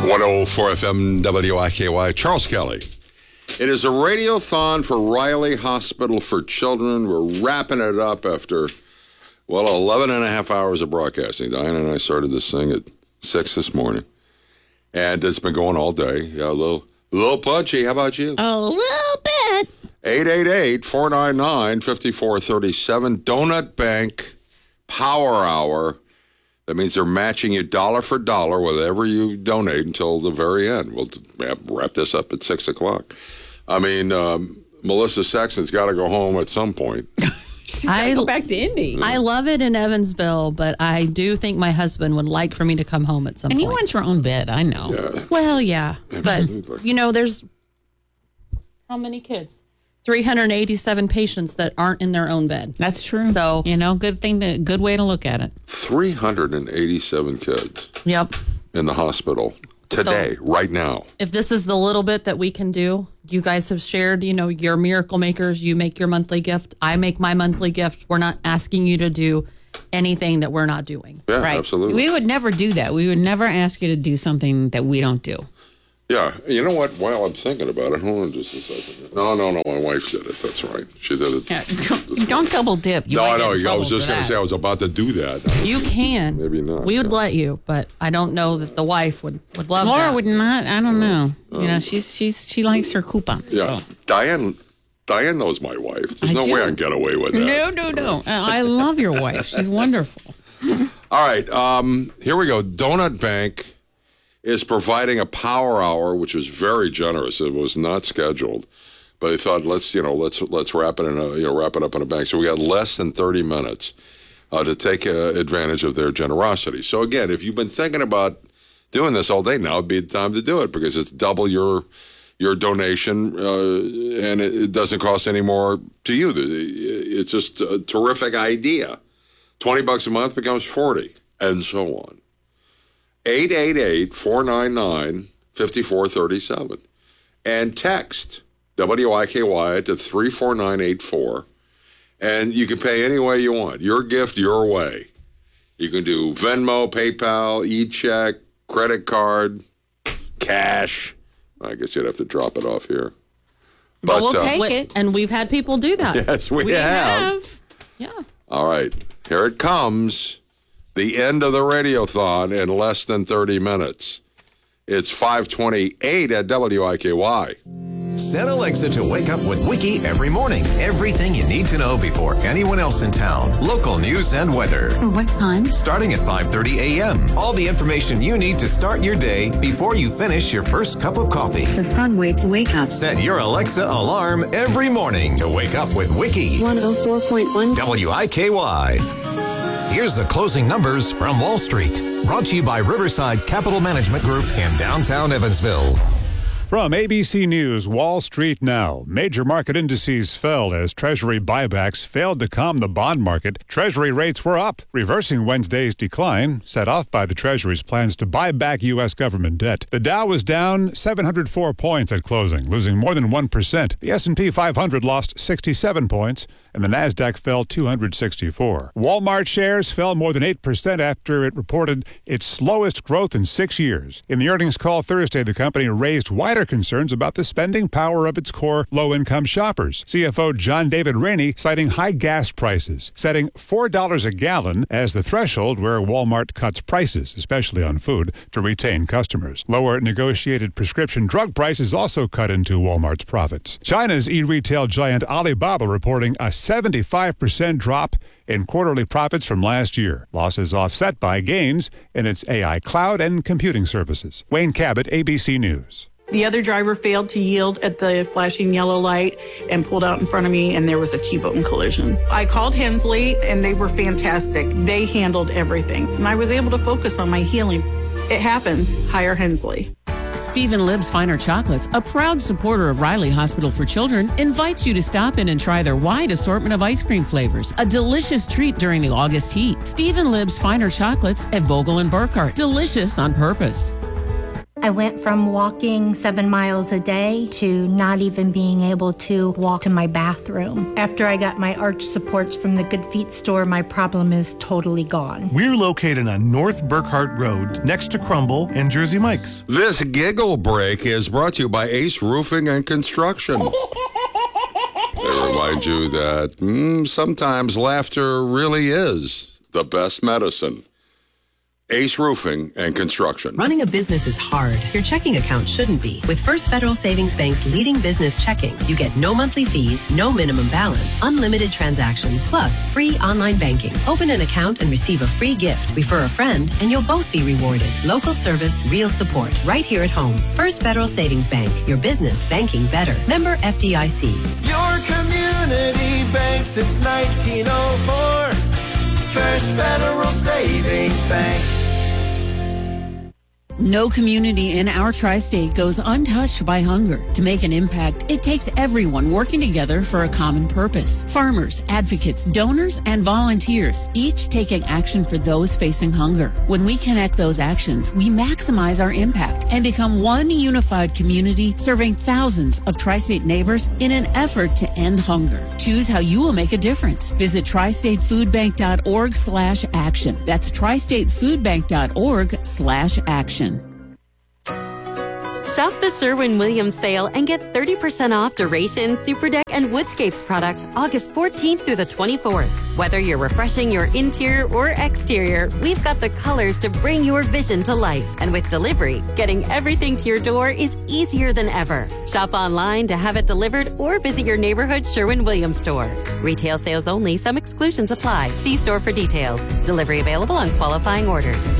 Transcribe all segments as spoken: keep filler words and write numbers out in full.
one oh four F M W I K Y, Charles Kelly. It is a radiothon for Riley Hospital for Children. We're wrapping it up after, well, eleven and a half hours of broadcasting. Diana and I started this thing at six this morning. And it's been going all day. Yeah, a little, a little punchy. How about you? A little bit. eight eight eight, four nine nine, five four three seven. Donut Bank Power Hour. That means they're matching you dollar for dollar whatever you donate until the very end. We'll wrap this up at six o'clock. I mean, um, Melissa Sexton's got to go home at some point. She's got to go back to Indy. I love it in Evansville, but I do think my husband would like for me to come home at some and point. And you want your own bed, I know. Yeah. Well, yeah. But, you know, there's how many kids? three hundred eighty-seven patients that aren't in their own bed. That's true. So, you know, good thing, to, good way to look at it. three hundred eighty-seven kids. Yep. In the hospital today, so, right now. If this is the little bit that we can do, you guys have shared, you know, your miracle makers, you make your monthly gift, I make my monthly gift. We're not asking you to do anything that we're not doing. Yeah, right. Absolutely. We would never do that. We would never ask you to do something that we don't do. Yeah, you know what? While I'm thinking about it, hold on just a second. No, no, no, my wife did it. That's right. She did it. Yeah, don't, don't double dip. You no, might I know. get in I was trouble just for going to that. say I was about to do that. You can. Maybe not. We would yeah. let you, but I don't know that the wife would, would love Laura that. would not. I don't know. Um, you know, she's she's she likes her coupons. Yeah, so. Diane. Diane knows my wife. There's I no do. way I can get away with that. No, no, no. I love your wife. She's wonderful. All right, um, here we go. Donut Bank is providing a power hour, which is very generous. It was not scheduled, but they thought let's you know let's let's wrap it in a you know wrap it up in a bank. So we got less than thirty minutes uh, to take uh, advantage of their generosity. So again, if you've been thinking about doing this all day, now would be the time to do it because it's double your your donation uh, and it, it doesn't cost any more to you. It's just a terrific idea. Twenty bucks a month becomes forty, and so on. eight eight eight, four nine nine, five four three seven. And text W I K Y to three four nine eight four. And you can pay any way you want. Your gift, your way. You can do Venmo, PayPal, e-check, credit card, cash. I guess you'd have to drop it off here. But, but we'll uh, take Wait, it. And we've had people do that. Yes, we, We have. have. Yeah. All right. Here it comes. The end of the radiothon in less than thirty minutes. It's five twenty-eight at W I K Y. Set Alexa to wake up with Wiki every morning. Everything you need to know before anyone else in town. Local news and weather. What time? Starting at five thirty a.m. All the information you need to start your day before you finish your first cup of coffee. It's a fun way to wake up. Set your Alexa alarm every morning to wake up with Wiki. one oh four point one W I K Y. Here's the closing numbers from Wall Street. Brought to you by Riverside Capital Management Group in downtown Evansville. From A B C News, Wall Street now. Major market indices fell as Treasury buybacks failed to calm the bond market. Treasury rates were up, reversing Wednesday's decline, set off by the Treasury's plans to buy back U S government debt. The Dow was down seven hundred four points at closing, losing more than one percent. The S and P five hundred lost sixty-seven points, and the Nasdaq fell two hundred sixty-four. Walmart shares fell more than eight percent after it reported its slowest growth in six years. In the earnings call Thursday, the company raised wider concerns about the spending power of its core low-income shoppers. C F O John David Rainey citing high gas prices, setting four dollars a gallon as the threshold where Walmart cuts prices, especially on food, to retain customers. Lower negotiated prescription drug prices also cut into Walmart's profits. China's e-retail giant Alibaba reporting a seventy-five percent drop in quarterly profits from last year. Losses offset by gains in its A I cloud and computing services. Wayne Cabot, A B C News. The other driver failed to yield at the flashing yellow light and pulled out in front of me, and there was a T-bone collision. I called Hensley, and they were fantastic. They handled everything, and I was able to focus on my healing. It happens. Hire Hensley. Stephen Libb's Finer Chocolates, a proud supporter of Riley Hospital for Children, invites you to stop in and try their wide assortment of ice cream flavors. A delicious treat during the August heat. Stephen Libb's Finer Chocolates at Vogel and Burkhart. Delicious on purpose. I went from walking seven miles a day to not even being able to walk to my bathroom. After I got my arch supports from the Good Feet store, my problem is totally gone. We're located on North Burkhart Road, next to Crumble and Jersey Mike's. This giggle break is brought to you by Ace Roofing and Construction. They remind you that mm, sometimes laughter really is the best medicine. Ace Roofing and Construction. Running a business is hard. Your checking account shouldn't be. With First Federal Savings Bank's leading business checking, you get no monthly fees, no minimum balance, unlimited transactions, plus free online banking. Open an account and receive a free gift. Refer a friend and you'll both be rewarded. Local service, real support, right here at home. First Federal Savings Bank. Your business banking better. Member F D I C. Your community bank since nineteen oh four. First Federal Savings Bank. No community in our tri-state goes untouched by hunger. To make an impact, it takes everyone working together for a common purpose. Farmers, advocates, donors, and volunteers, each taking action for those facing hunger. When we connect those actions, we maximize our impact and become one unified community serving thousands of tri-state neighbors in an effort to end hunger. Choose how you will make a difference. Visit tri state food bank dot org slash action. That's tri state food bank dot org slash action. Shop the Sherwin-Williams sale and get thirty percent off Duration, Superdeck, and Woodscapes products August fourteenth through the twenty-fourth. Whether you're refreshing your interior or exterior, we've got the colors to bring your vision to life. And with delivery, getting everything to your door is easier than ever. Shop online to have it delivered or visit your neighborhood Sherwin-Williams store. Retail sales only. Some exclusions apply. See store for details. Delivery available on qualifying orders.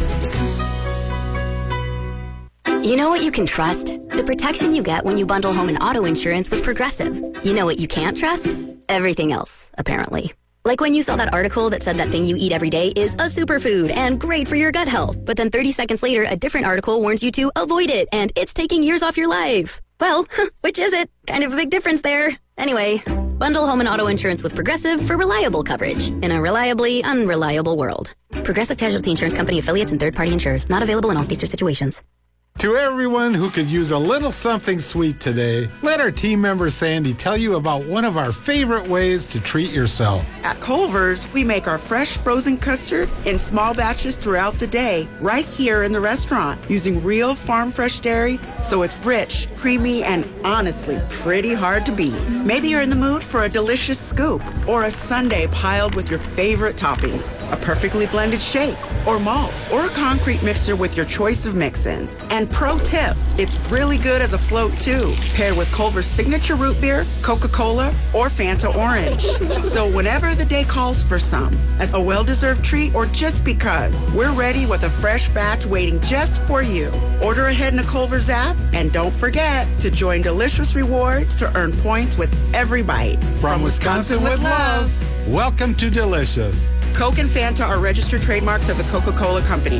You know what you can trust? The protection you get when you bundle home and auto insurance with Progressive. You know what you can't trust? Everything else, apparently. Like when you saw that article that said that thing you eat every day is a superfood and great for your gut health. But then thirty seconds later, a different article warns you to avoid it and it's taking years off your life. Well, which is it? Kind of a big difference there. Anyway, bundle home and auto insurance with Progressive for reliable coverage in a reliably unreliable world. Progressive Casualty Insurance Company affiliates and third-party insurers. Not available in all states or situations. To everyone who could use a little something sweet today, let our team member Sandy tell you about one of our favorite ways to treat yourself. At Culver's, we make our fresh frozen custard in small batches throughout the day, right here in the restaurant, using real farm fresh dairy, so it's rich, creamy, and honestly pretty hard to beat. Maybe you're in the mood for a delicious scoop or a sundae piled with your favorite toppings, a perfectly blended shake or malt, or a concrete mixer with your choice of mix-ins. And pro tip, it's really good as a float too, paired with Culver's signature root beer, Coca-Cola, or Fanta Orange. So whenever the day calls for some, as a well-deserved treat or just because, we're ready with a fresh batch waiting just for you. Order ahead in the Culver's app, and don't forget to join Delicious Rewards to earn points with every bite. From, From Wisconsin, Wisconsin with love. Welcome to Delicious. Coke and Fanta are registered trademarks of the Coca-Cola Company.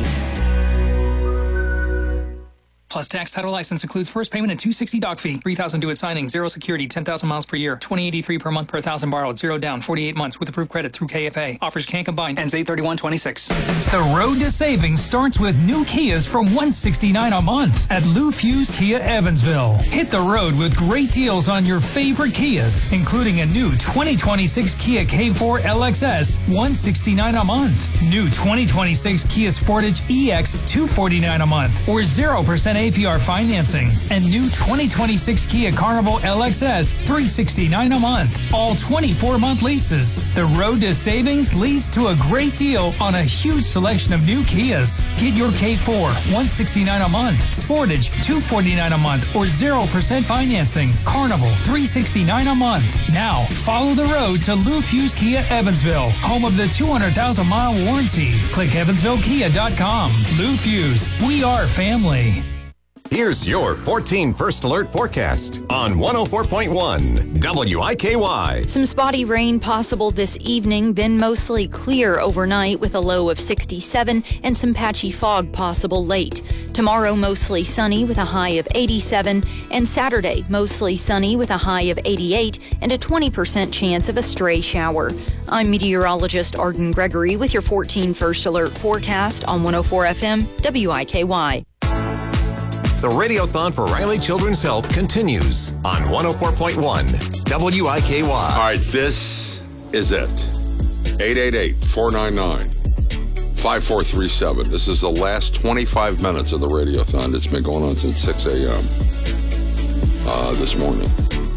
Plus tax title license includes first payment and two hundred sixty dollars doc fee. three thousand due at signing, zero security, ten thousand miles per year, twenty eighty-three per month per thousand borrowed, zero down, forty-eight months with approved credit through K F A. Offers can't combine. Ends eight thirty-one twenty-six. The road to savings starts with new Kias from one hundred sixty-nine dollars a month at Lou Fuse Kia Evansville. Hit the road with great deals on your favorite Kias, including a new twenty twenty-six Kia K four L X S, one hundred sixty-nine dollars a month. New twenty twenty-six Kia Sportage E X, two hundred forty-nine dollars a month, or zero percent A P R financing. And new twenty twenty-six Kia Carnival L X S, three hundred sixty-nine dollars a month, all twenty-four month leases. The road to savings leads to a great deal on a huge selection of new Kias. Get your K four, one hundred sixty-nine dollars a month, Sportage, two hundred forty-nine dollars a month, or zero percent financing. Carnival, three hundred sixty-nine dollars a month. Now, follow the road to Lou Fuse Kia Evansville, home of the two hundred thousand mile warranty. Click evansville kia dot com. Lou Fuse, we are family. Here's your fourteen First Alert forecast on one oh four point one W I K Y. Some spotty rain possible this evening, then mostly clear overnight with a low of sixty-seven and some patchy fog possible late. Tomorrow, mostly sunny with a high of eighty-seven, and Saturday, mostly sunny with a high of eighty-eight and a twenty percent chance of a stray shower. I'm meteorologist Arden Gregory with your fourteen First Alert forecast on one oh four F M W I K Y. The Radiothon for Riley Children's Health continues on one oh four point one W I K Y. All right, this is it. eight eight eight, four nine nine, five four three seven. This is the last twenty-five minutes of the Radiothon. It's been going on since six a.m. Uh, this morning.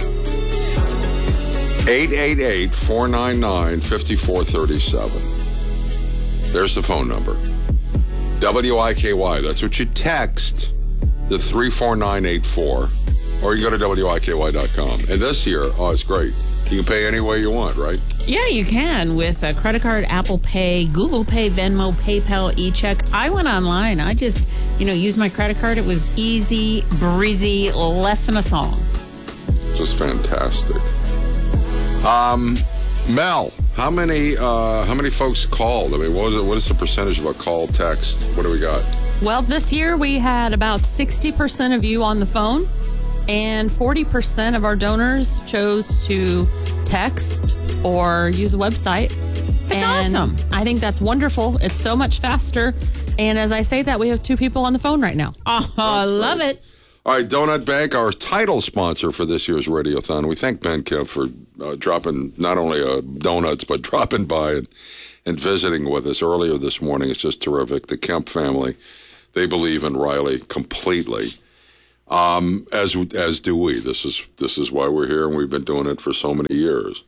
eight eight eight, four nine nine, five four three seven. There's the phone number. W I K Y. That's what you text to three four nine eight four. Or you go to W I K Y dot com. And this year, oh, it's great. You can pay any way you want, right? Yeah, you can with a credit card, Apple Pay, Google Pay, Venmo, PayPal, eCheck. I went online. I just, you know, used my credit card. It was easy, breezy, less than a song. Just fantastic. Um, Mel, how many uh, how many folks called? I mean, what is, it, what is the percentage of a call, text? What do we got? Well, this year we had about sixty percent of you on the phone, and forty percent of our donors chose to text or use a website. That's and awesome. I think that's wonderful. It's so much faster. And as I say that, we have two people on the phone right now. Oh, I love great. it. All right, Donut Bank, our title sponsor for this year's Radiothon. We thank Ben Kemp for uh, dropping not only uh, donuts, but dropping by and, and visiting with us earlier this morning. It's just terrific. The Kemp family, they believe in Riley completely, um, as as do we. This is this is why we're here, and we've been doing it for so many years.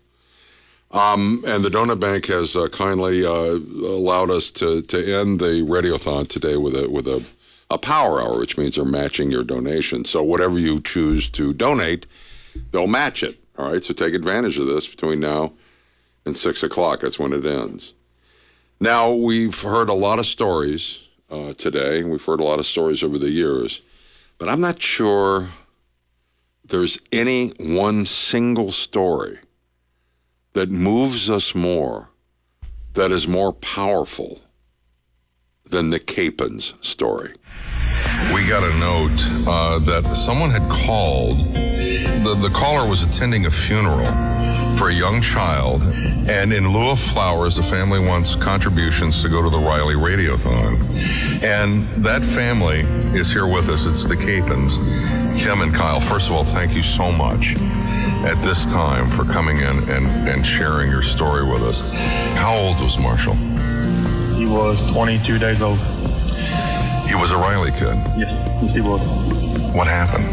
Um, and the Donut Bank has uh, kindly uh, allowed us to to end the Radiothon today with a with a. a power hour, which means they're matching your donation. So whatever you choose to donate, they'll match it. All right, so take advantage of this between now and six o'clock. That's when it ends. Now, we've heard a lot of stories uh, today. We've heard a lot of stories over the years, but I'm not sure there's any one single story that moves us more, that is more powerful than the Capons story. We got a note uh, that someone had called. The, the caller was attending a funeral for a young child, and in lieu of flowers, the family wants contributions to go to the Riley Radiothon. And that family is here with us. It's the Capons, Kim and Kyle. First of all, thank you so much at this time for coming in and, and sharing your story with us. How old was Marshall? He was twenty-two days old. He was a Riley kid? Yes, yes he was. What happened?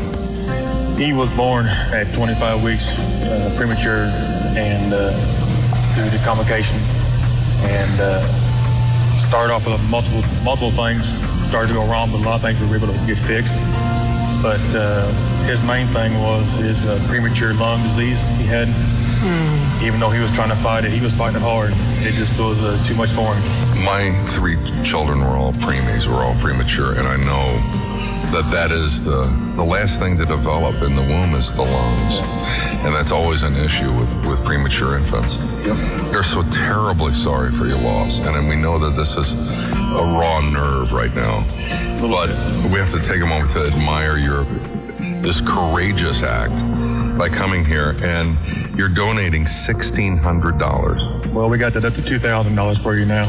He was born at twenty-five weeks, uh, premature, and uh, due to complications. And uh, started off with multiple multiple things. Started to go wrong, but a lot of things we were able to get fixed. But uh, his main thing was his uh, premature lung disease he had. Mm. Even though he was trying to fight it, he was fighting it hard. It just was uh, too much for him. My three children were all preemies, were all premature, and I know that that is the, the last thing to develop in the womb is the lungs. And that's always an issue with, with premature infants. Yep. They're so terribly sorry for your loss, and we know that this is a raw nerve right now. But we have to take a moment to admire your this courageous act by coming here, and you're donating sixteen hundred dollars. Well, we got that up to two thousand dollars for you now.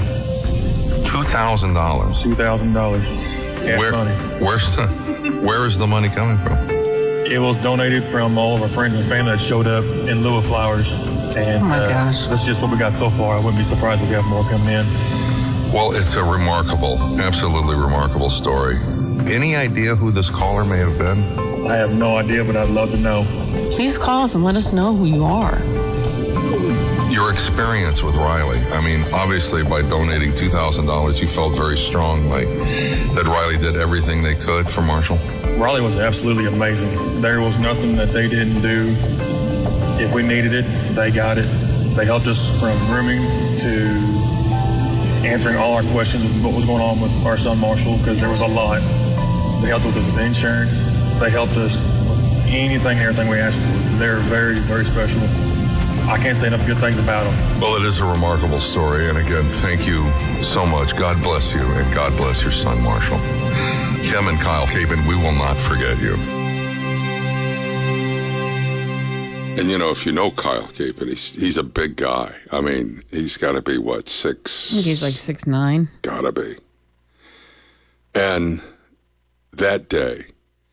two thousand dollars? two thousand dollars. Where, money. Where's the, where is the money coming from? It was donated from all of our friends and family that showed up in lieu of flowers. And, oh, my uh, gosh. That's just what we got so far. I wouldn't be surprised if we have more coming in. Well, it's a remarkable, absolutely remarkable story. Any idea who this caller may have been? I have no idea, but I'd love to know. Please call us and let us know who you are. Your experience with Riley. I mean, obviously, by donating two thousand dollars, you felt very strongly that Riley did everything they could for Marshall. Riley was absolutely amazing. There was nothing that they didn't do. If we needed it, they got it. They helped us from grooming to answering all our questions of what was going on with our son Marshall, because there was a lot. They helped us with his insurance. They helped us with anything and everything we asked for. They're very, very special. I can't say enough good things about them. Well, it is a remarkable story. And again, thank you so much. God bless you, and God bless your son, Marshall. Kim and Kyle Capon, we will not forget you. And, you know, if you know Kyle Capon, he's, he's a big guy. I mean, he's got to be, what, six? I think he's like six nine. Gotta be. And that day,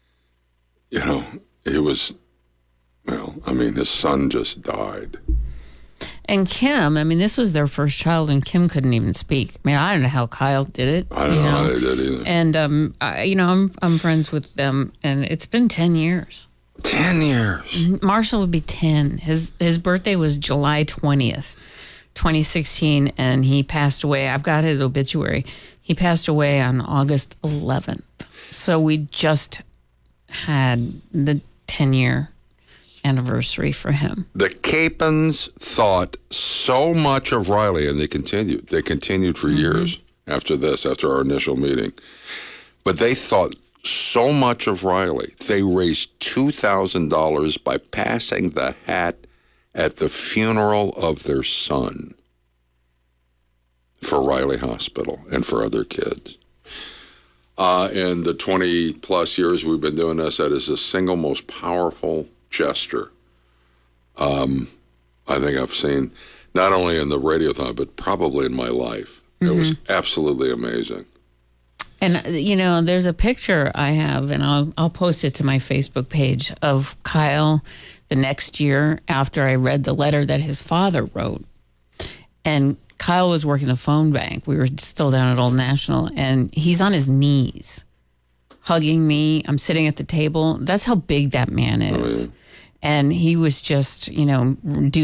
you know, he was, well, I mean, his son just died. And Kim, I mean, this was their first child, and Kim couldn't even speak. I mean, I don't know how Kyle did it. I don't know, know how they did either. And, um, I, you know, I'm I'm friends with them, and it's been ten years. ten years. Marshall would be ten. His his birthday was July twentieth, twenty sixteen, and he passed away. I've got his obituary. He passed away on August eleventh. So we just had the ten-year anniversary for him. The Capons thought so much of Riley, and they continued. They continued for mm-hmm. years after this, after our initial meeting. But they thought so much of Riley. They raised two thousand dollars by passing the hat at the funeral of their son for Riley Hospital and for other kids. Uh, in the twenty-plus years we've been doing this, that is the single most powerful gesture um, I think I've seen, not only in the radiothon, but probably in my life. Mm-hmm. It was absolutely amazing. And, you know, there's a picture I have, and I'll I'll post it to my Facebook page, of Kyle the next year after I read the letter that his father wrote. And Kyle was working the phone bank. We were still down at Old National, and he's on his knees, hugging me. I'm sitting at the table. That's how big that man is. Oh, yeah. And he was just, you know, do